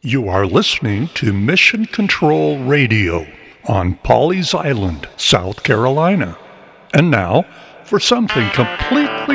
You are listening to Mission Control Radio on Pawleys Island, South Carolina. And now, for something completely